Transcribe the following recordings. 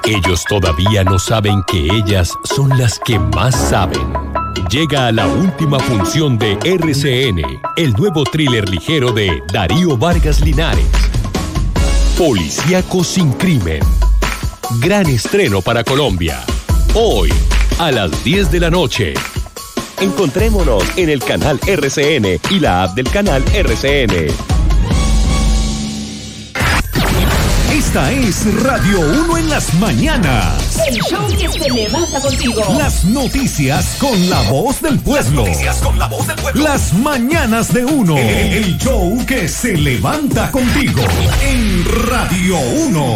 Ellos todavía no saben que ellas son las que más saben. Llega a la última función de RCN, el nuevo thriller ligero de Darío Vargas Linares. Policíaco sin crimen. Gran estreno para Colombia. Hoy, a las 10 de la noche. Encontrémonos en el canal RCN y la app del canal RCN. Esta es Radio 1 en las mañanas. El show que se levanta contigo. Las noticias con la voz del pueblo. Las mañanas de 1. El show que se levanta contigo. En Radio 1.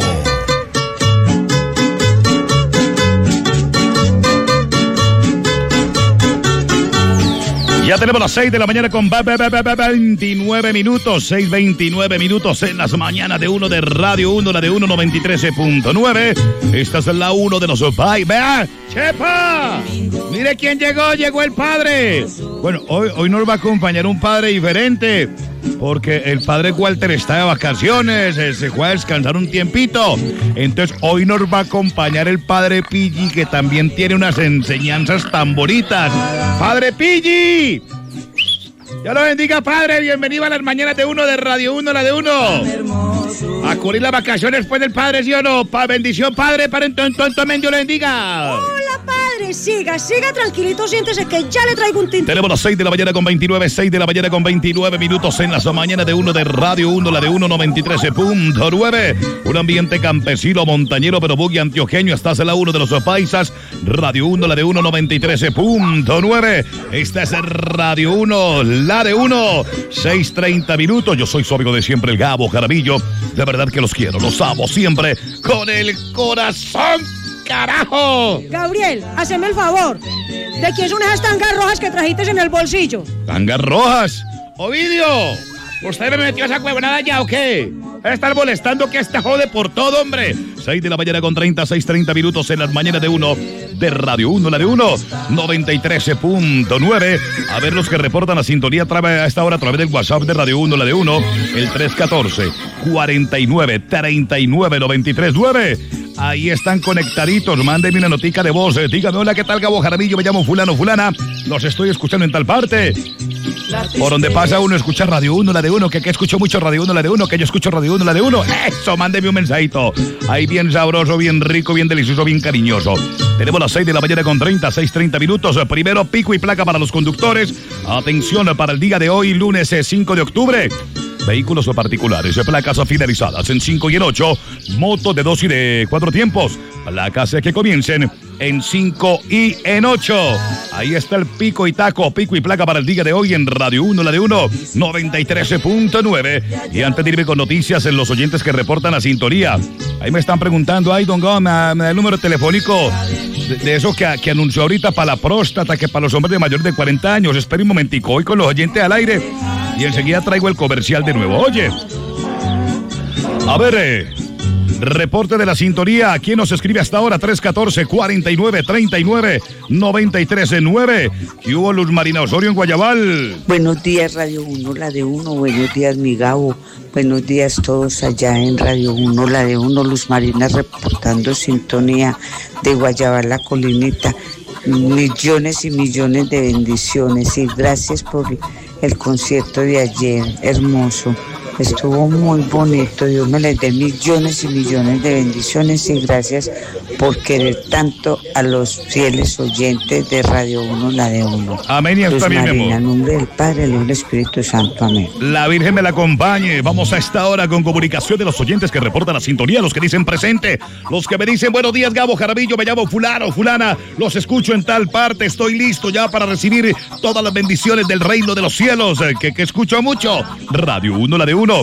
Ya tenemos las 6 de la mañana con 29 minutos, 6:29 minutos en las mañanas de 1 de Radio 1, la de 1 93.9. Esta es la 1 de los Bye. ¡Vea! ¡Chepa! ¡Mire quién llegó! ¡Llegó el padre! Bueno, hoy nos va a acompañar un padre diferente, porque el padre Walter está de vacaciones, se fue a descansar un tiempito. Entonces hoy nos va a acompañar el padre Pigi, que también tiene unas enseñanzas tan bonitas. ¡Padre Pigi! ¡Ya lo bendiga, padre! Bienvenido a las mañanas de 1 de Radio 1, la de 1. A cubrir las vacaciones después del padre, ¿sí o no? Bendición, padre, para entonces, Dios le bendiga. Hola, padre, siga tranquilito, siéntese que ya le traigo un tinto. Tenemos las 6 de la mañana con 29, 6 de la mañana con 29 minutos en las mañanas de 1 de Radio 1, la de 1 93.9. Un ambiente campesino, montañero, pero buggy antioqueño. Estás en la 1 de los paisas. Radio 1, la de 1 93.9. Esta es Radio 1, la de 1, 6:30 minutos. Yo soy su amigo de siempre, el Gabo Jaramillo. De verdad que los quiero, los amo siempre con el corazón, carajo. Gabriel, haceme el favor. ¿De quién son esas tangas rojas que trajiste en el bolsillo? ¿Tangas rojas? Ovidio, ¿usted me metió esa huevonada ya o qué? Estar molestando que esta jode por todo, hombre. 6 de la mañana con 30, 6:30 minutos en las mañanas de 1 de Radio 1, la de 1 93.9. A ver los que reportan la sintonía a esta hora a través del WhatsApp de Radio 1, la de 1, el 314-49-39-93-9. Ahí están conectaditos, mándenme una notica de voz, dígame, hola, ¿qué tal, Gabo Jaramillo? Me llamo fulano, fulana, los estoy escuchando en tal parte. Por donde pasa uno, escucha Radio 1, la de 1, que escucho mucho Radio 1, la de 1, que yo escucho Radio 1, la de 1. Eso, mándeme un mensajito. Ahí bien sabroso, bien rico, bien delicioso, bien cariñoso. Tenemos las 6 de la mañana con 30, 6:30 minutos. Primero, pico y placa para los conductores. Atención para el día de hoy, lunes 5 de octubre. Vehículos o particulares, placas finalizadas en 5 y en 8, motos de 2 y de 4 tiempos, placas que comiencen en 5 y en 8. Ahí está el pico y taco, pico y placa para el día de hoy en Radio 1, la de 1, 93.9. Y antes de irme con noticias en los oyentes que reportan la sintonía, ahí me están preguntando, ay, don Gómez, me da el número telefónico de eso que anunció ahorita para la próstata, que para los hombres de mayor de 40 años. Espera un momentico, hoy con los oyentes al aire y enseguida traigo el comercial de nuevo. Oye, a ver, reporte de la sintonía. ¿Quién nos escribe hasta ahora? 314-49-39-93-9. ¿Qué hubo, Luz Marina Osorio en Guayabal? Buenos días, Radio 1, la de 1. Buenos días, mi Gabo. Buenos días todos allá en Radio 1, la de 1. Luz Marina reportando sintonía de Guayabal, la colinita. Millones y millones de bendiciones y gracias por el concierto de ayer, hermoso. Estuvo muy bonito, Dios me les dé millones y millones de bendiciones y gracias por querer tanto a los fieles oyentes de Radio 1, la de 1. Amén, y hasta bien, mi amor. En nombre del Padre, el Hijo y el Espíritu Santo, amén. La Virgen me la acompañe. Vamos a esta hora con comunicación de los oyentes que reportan la sintonía, los que dicen presente, los que me dicen buenos días, Gabo Jaramillo, me llamo fulano, fulana, los escucho en tal parte, estoy listo ya para recibir todas las bendiciones del reino de los cielos, que escucho mucho. Radio 1, la de 1,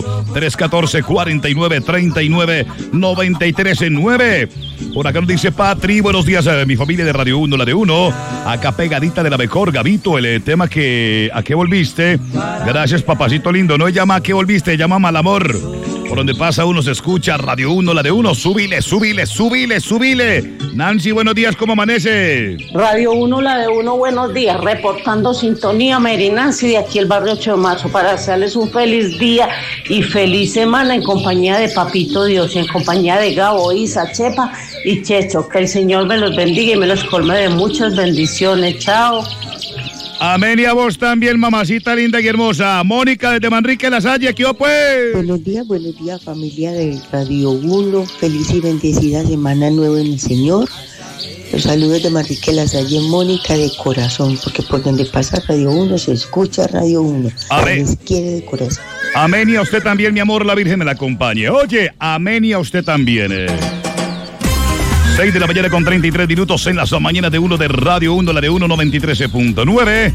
314-49-39-93-9. Por acá nos dice Patri, buenos días a mi familia de Radio 1, la de 1, acá pegadita de la mejor, Gabito, el tema que ¿a qué volviste? Gracias, papacito lindo, no llama ¿a qué volviste? Llama Mal Amor. Por donde pasa uno se escucha Radio 1, la de uno. Súbile, súbile, súbile, súbile. Nancy, buenos días, ¿cómo amanece? Radio 1, la de uno, buenos días. Reportando sintonía, Mary Nancy, de aquí el barrio 8 de marzo, para hacerles un feliz día y feliz semana en compañía de Papito Dios, en compañía de Gabo, Isa, Chepa y Checho. Que el Señor me los bendiga y me los colme de muchas bendiciones. Chao. Amén, y a vos también, mamacita linda y hermosa. Mónica desde Manrique La Salle, ¿qué pues? Buenos días, familia de Radio 1. Feliz y bendecida semana nueva en el Señor. Los saludos de Manrique La Salle, Mónica de corazón, porque por donde pasa Radio 1 se escucha Radio 1. Amén. Les quiere de corazón. Amén, y a usted también, mi amor, la Virgen me la acompañe. Oye, amén, y a usted también. 6 de la mañana con 33 minutos en las mañanas de uno de Radio 1, la de 1 93.9.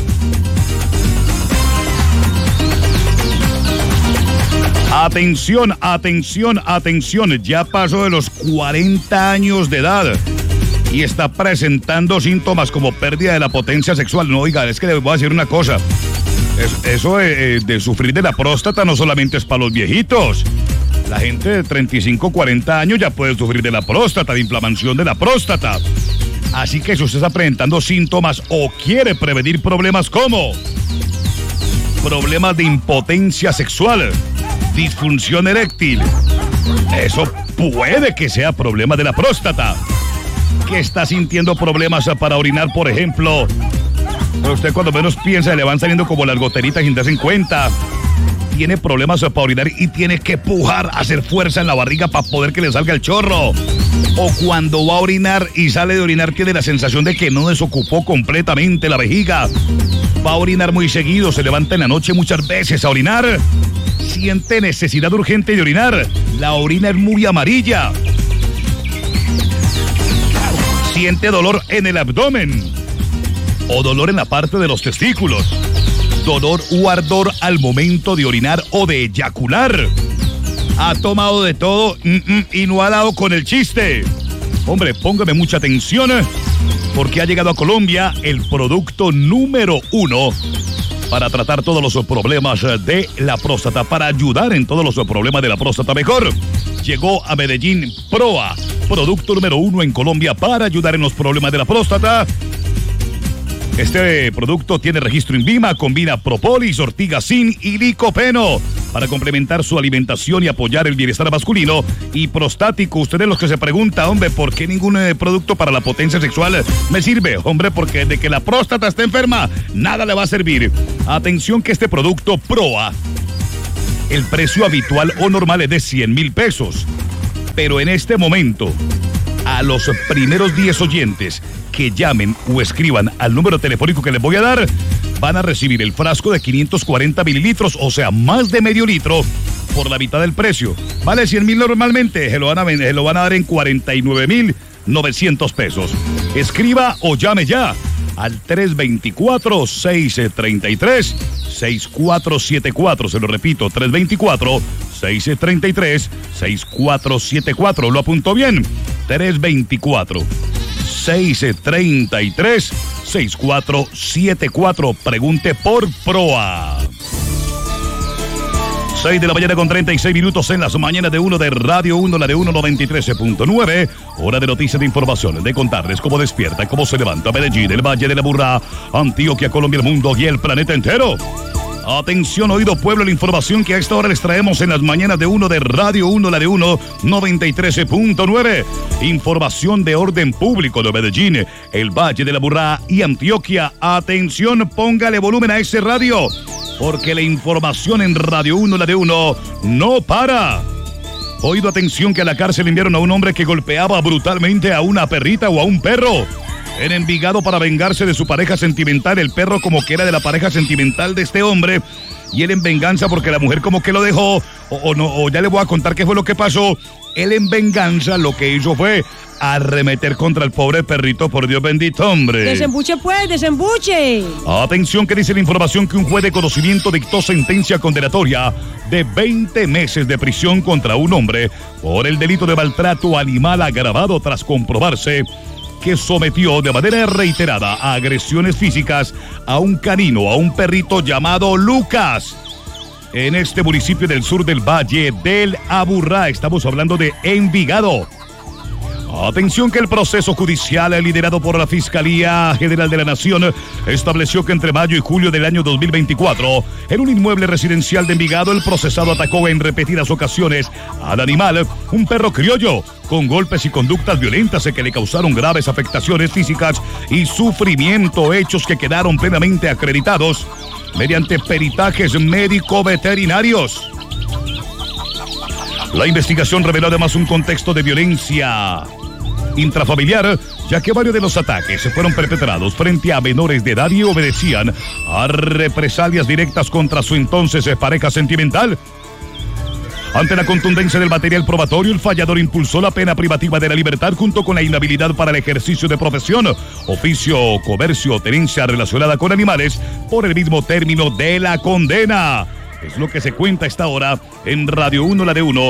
Atención, atención, atención. Ya pasó de los 40 años de edad y está presentando síntomas como pérdida de la potencia sexual. No, oiga, es que le voy a decir una cosa. Eso de sufrir de la próstata no solamente es para los viejitos. La gente de 35, 40 años ya puede sufrir de la próstata, de inflamación de la próstata. Así que si usted está presentando síntomas o quiere prevenir problemas como problemas de impotencia sexual, disfunción eréctil, eso puede que sea problema de la próstata. Que está sintiendo problemas para orinar, por ejemplo. Pero usted cuando menos piensa le van saliendo como las goteritas sin darse cuenta. Tiene problemas para orinar y tiene que pujar, hacer fuerza en la barriga para poder que le salga el chorro. O cuando va a orinar y sale de orinar tiene la sensación de que no desocupó completamente la vejiga. Va a orinar muy seguido, se levanta en la noche muchas veces a orinar. Siente necesidad urgente de orinar. La orina es muy amarilla. Siente dolor en el abdomen o dolor en la parte de los testículos. Dolor o ardor al momento de orinar o de eyacular. Ha tomado de todo y no ha dado con el chiste. Hombre, póngame mucha atención porque ha llegado a Colombia el producto número 1 para tratar todos los problemas de la próstata, para ayudar en todos los problemas de la próstata mejor. Llegó a Medellín Proa, producto número 1 en Colombia para ayudar en los problemas de la próstata. Este producto tiene registro INVIMA, combina propolis, ortiga zinc y licopeno para complementar su alimentación y apoyar el bienestar masculino y prostático. Ustedes los que se preguntan, hombre, ¿por qué ningún producto para la potencia sexual me sirve? Hombre, porque de que la próstata está enferma, nada le va a servir. Atención que este producto Proa, el precio habitual o normal es de 100,000 pesos. Pero en este momento, a los primeros 10 oyentes que llamen o escriban al número telefónico que les voy a dar, van a recibir el frasco de 540 mililitros, o sea, más de medio litro, por la mitad del precio. Vale 100,000 normalmente, se lo van a dar en 49,900 pesos. Escriba o llame ya al 324-633-6474. Se lo repito, 324-633-6474. ¿Lo apuntó bien? 324-633-6474. Pregunte por Proa. 6 de la mañana con 36 minutos en las mañanas de uno de Radio 1, la de 193.9. Hora de noticias, de información, de contarles cómo despierta, cómo se levanta Medellín, el Valle de la Burra, Antioquia, Colombia, el mundo y el planeta entero. Atención, oído pueblo, la información que a esta hora les traemos en las mañanas de uno de Radio 1, la de 193.9. Información de orden público de Medellín, el Valle de la Burra y Antioquia. Atención, póngale volumen a ese radio, porque la información en Radio 1, la de 1, no para. Oído, atención, que a la cárcel enviaron a un hombre que golpeaba brutalmente a una perrita o a un perro. En Envigado, para vengarse de su pareja sentimental, el perro como que era de la pareja sentimental de este hombre, y él en venganza porque la mujer como que lo dejó, o ya le voy a contar qué fue lo que pasó. Él en venganza lo que hizo fue arremeter contra el pobre perrito, por Dios bendito, hombre. Desembuche pues, desembuche. Atención que dice la información que un juez de conocimiento dictó sentencia condenatoria de 20 meses de prisión contra un hombre por el delito de maltrato animal agravado tras comprobarse que sometió de manera reiterada a agresiones físicas a un canino, a un perrito llamado Lucas. en este municipio del sur del Valle del Aburrá. Estamos hablando de Envigado. Atención que el proceso judicial liderado por la Fiscalía General de la Nación estableció que entre mayo y julio del año 2024, en un inmueble residencial de Envigado, el procesado atacó en repetidas ocasiones al animal, un perro criollo, con golpes y conductas violentas que le causaron graves afectaciones físicas y sufrimiento, hechos que quedaron plenamente acreditados mediante peritajes médico-veterinarios. La investigación reveló además un contexto de violencia intrafamiliar, ya que varios de los ataques fueron perpetrados frente a menores de edad y obedecían a represalias directas contra su entonces pareja sentimental. Ante la contundencia del material probatorio, el fallador impulsó la pena privativa de la libertad junto con la inhabilidad para el ejercicio de profesión, oficio, comercio o tenencia relacionada con animales por el mismo término de la condena. Es lo que se cuenta a esta hora en Radio 1, la de 1,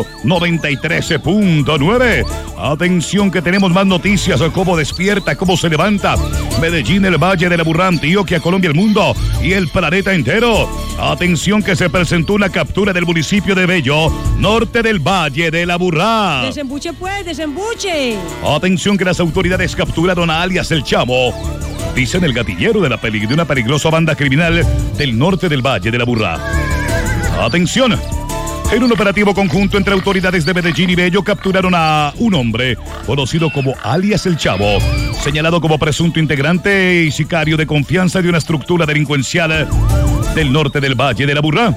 93.9. Atención que tenemos más noticias, cómo despierta, cómo se levanta Medellín, el Valle del Aburrá, Antioquia, Colombia, el mundo y el planeta entero. Atención que se presentó una captura del municipio de Bello, norte del Valle del Aburrá. Desembuche pues, desembuche. Atención que las autoridades capturaron a alias El Chamo, dicen el gatillero de una peligrosa banda criminal del norte del Valle del Aburrá. Atención, en un operativo conjunto entre autoridades de Medellín y Bello capturaron a un hombre conocido como alias El Chavo, señalado como presunto integrante y sicario de confianza de una estructura delincuencial del norte del Valle del Aburrá.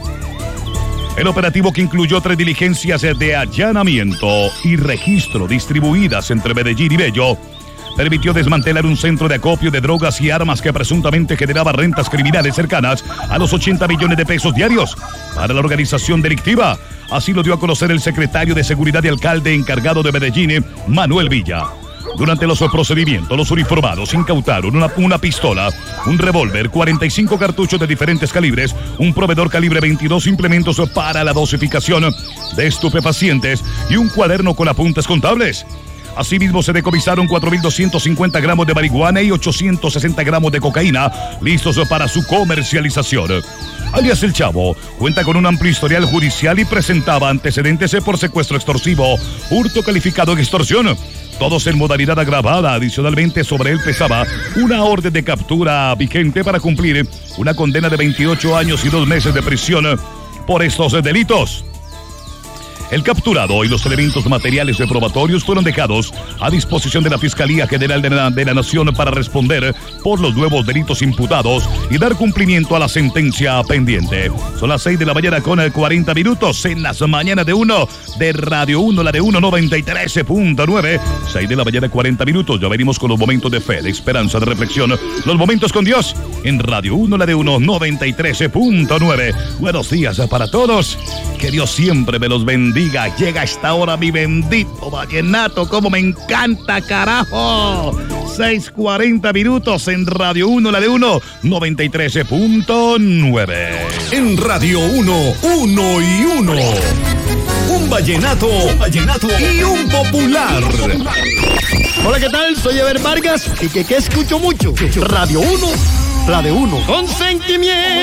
El operativo, que incluyó 3 diligencias de allanamiento y registro distribuidas entre Medellín y Bello, permitió desmantelar un centro de acopio de drogas y armas que presuntamente generaba rentas criminales cercanas a los 80 millones de pesos diarios para la organización delictiva. Así lo dio a conocer el secretario de Seguridad y alcalde encargado de Medellín, Manuel Villa. Durante los procedimientos, los uniformados incautaron una pistola, un revólver, 45 cartuchos de diferentes calibres, un proveedor calibre 22, implementos para la dosificación de estupefacientes y un cuaderno con apuntes contables. Asimismo, se decomisaron 4.250 gramos de marihuana y 860 gramos de cocaína, listos para su comercialización. Alias El Chavo cuenta con un amplio historial judicial y presentaba antecedentes por secuestro extorsivo, hurto calificado en extorsión, todos en modalidad agravada. Adicionalmente, sobre él pesaba una orden de captura vigente para cumplir una condena de 28 años y 2 meses de prisión por estos delitos. El capturado y los elementos materiales probatorios fueron dejados a disposición de la Fiscalía General de la Nación para responder por los nuevos delitos imputados y dar cumplimiento a la sentencia pendiente. Son las 6 de la mañana con 40 minutos en las mañanas de 1 de Radio 1, la de 1, 93.9. 6 de la mañana 40 minutos. Ya venimos con los momentos de fe, de esperanza, de reflexión. Los momentos con Dios en Radio 1, la de 1, 93.9. Buenos días para todos. Que Dios siempre me los bendiga. Llega a esta hora mi bendito vallenato, como me encanta, carajo. 6:40 minutos en Radio 1, la de 1, 93.9. En Radio 1, 1 y 1. Un vallenato y un popular. Hola, ¿qué tal? Soy Ever Vargas y que escucho mucho. Radio 1, la de 1. Con sentimiento.